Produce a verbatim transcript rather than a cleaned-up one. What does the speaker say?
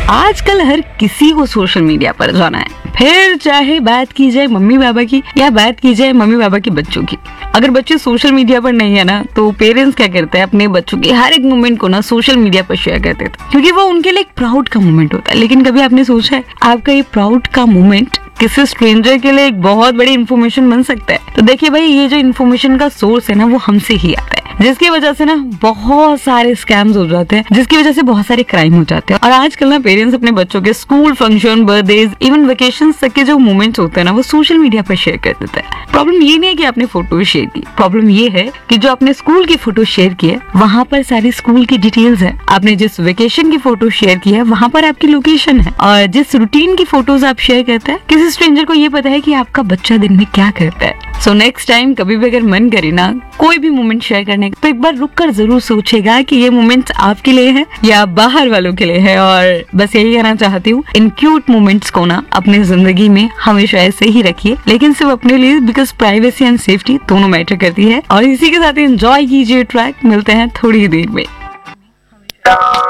आजकल हर किसी को सोशल मीडिया पर जाना है, फिर चाहे बात की जाए मम्मी पापा की या बात की जाए मम्मी पापा के बच्चों की। अगर बच्चे सोशल मीडिया पर नहीं है ना, तो पेरेंट्स क्या करते हैं, अपने बच्चों के हर एक मोमेंट को ना सोशल मीडिया पर शेयर करते थे, क्योंकि वो उनके लिए एक प्राउड का मोमेंट होता है। लेकिन कभी आपने सोचा है आपका ये प्राउड का मोमेंट किसी स्ट्रेंजर के लिए एक बहुत बड़ी इन्फॉर्मेशन बन सकता है? तो देखिए भाई, ये जो इन्फॉर्मेशन का सोर्स है ना, वो हमसे ही आता है, जिसकी वजह से ना बहुत सारे स्कैम्स हो जाते हैं, जिसकी वजह से बहुत सारे क्राइम हो जाते हैं। और आजकल ना पेरेंट्स अपने बच्चों के school function, birthdays, even vacation तक के जो मोमेंट्स होते हैं ना, वो सोशल मीडिया पर शेयर कर देते हैं। प्रॉब्लम ये नहीं है कि आपने फोटो शेयर की, प्रॉब्लम ये है कि जो आपने स्कूल की फोटो शेयर की है, वहाँ पर सारी स्कूल की डिटेल्स है। आपने जिस वेकेशन की फोटो शेयर की है, वहाँ पर आपकी लोकेशन है। और जिस रूटीन की फोटोज आप शेयर करते हैं, किसी स्ट्रेंजर को ये पता है कि आपका बच्चा दिन में क्या करता है। सो नेक्स्ट टाइम कभी भी अगर मन करे ना कोई भी मोमेंट शेयर करने का, तो एक बार रुक कर जरूर सोचेगा कि ये मोमेंट्स आपके लिए है या बाहर वालों के लिए है। और बस यही कहना चाहती हूँ, इन क्यूट मोमेंट्स को ना अपनी जिंदगी में हमेशा ऐसे ही रखिए, लेकिन सिर्फ अपने लिए, बिकॉज प्राइवेसी एंड सेफ्टी दोनों मैटर करती है। और इसी के साथ एंजॉय कीजिए ट्रैक। मिलते हैं थोड़ी देर में।